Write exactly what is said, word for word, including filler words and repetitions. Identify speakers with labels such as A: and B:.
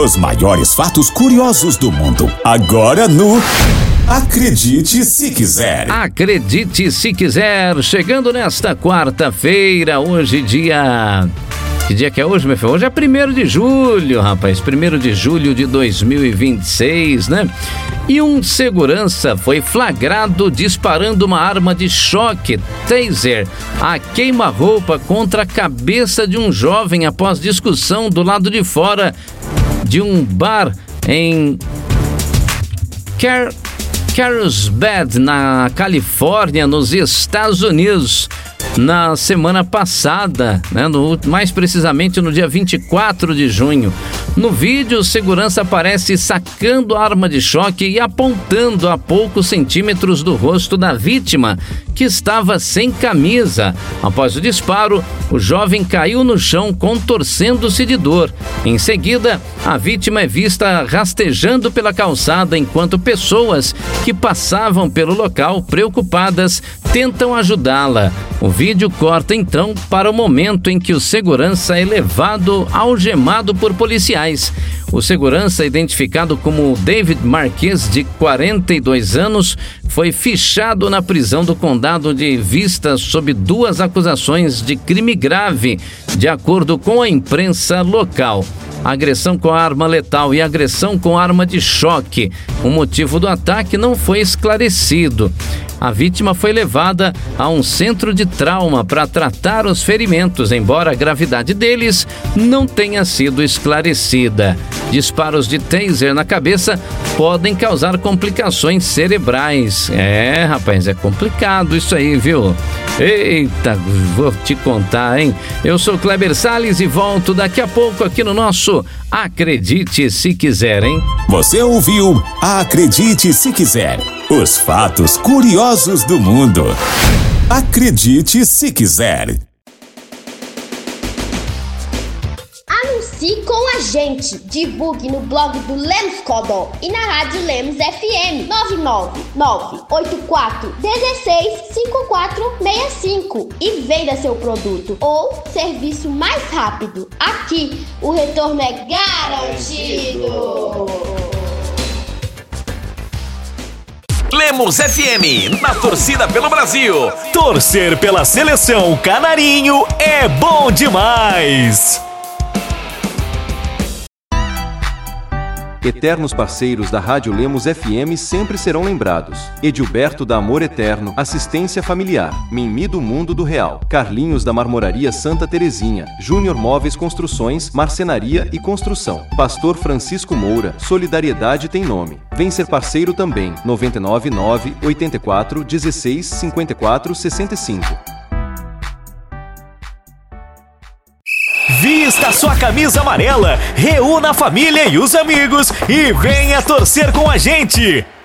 A: Os maiores fatos curiosos do mundo. Agora no Acredite Se Quiser.
B: Acredite Se Quiser. Chegando nesta quarta-feira, hoje dia... Que dia que é hoje, meu filho? Hoje é primeiro de julho, rapaz. primeiro de julho de dois mil e vinte e seis, né? E um segurança foi flagrado disparando uma arma de choque, taser, a queima-roupa contra a cabeça de um jovem após discussão do lado de fora de um bar em Car- Carlsbad, na Califórnia, nos Estados Unidos. Na semana passada, né, no, mais precisamente no dia vinte e quatro de junho. No vídeo, o segurança aparece sacando a arma de choque e apontando a poucos centímetros do rosto da vítima, que estava sem camisa. Após o disparo, o jovem caiu no chão, contorcendo-se de dor. Em seguida, a vítima é vista rastejando pela calçada, enquanto pessoas que passavam pelo local, preocupadas, tentam ajudá-la. O vídeo corta então para o momento em que o segurança é levado algemado por policiais. O segurança, identificado como David Marquez, de quarenta e dois anos, foi fichado na prisão do condado de Vista sob duas acusações de crime grave, de acordo com a imprensa local. Agressão com arma letal e agressão com arma de choque. O motivo do ataque não foi esclarecido. A vítima foi levada a um centro de trauma para tratar os ferimentos, embora a gravidade deles não tenha sido esclarecida. Disparos de taser na cabeça podem causar complicações cerebrais. É, rapaz, é complicado isso aí, viu? Eita, vou te contar, hein? Eu sou Kleber Salles e volto daqui a pouco aqui no nosso Acredite Se Quiser, hein?
A: Você ouviu Acredite Se Quiser. Os fatos curiosos do mundo. Acredite Se Quiser.
C: Anuncie com a gente. Divulgue no blog do Lemos Codó e na rádio Lemos F M nove nove nove oito quatro um seis cinco quatro seis cinco e venda seu produto ou serviço mais rápido. Aqui o retorno é garantido.
D: Lemos F M, na torcida pelo Brasil.
E: Torcer pela seleção canarinho é bom demais.
F: Eternos parceiros da Rádio Lemos F M sempre serão lembrados. Edilberto da Amor Eterno, Assistência Familiar, Mimi do Mundo do Real, Carlinhos da Marmoraria Santa Terezinha, Júnior Móveis Construções, Marcenaria e Construção, Pastor Francisco Moura, Solidariedade tem nome. Vem ser parceiro também, nove nove nove oito quatro um seis cinco quatro seis cinco.
E: Vista sua camisa amarela, reúna a família e os amigos e venha torcer com a gente!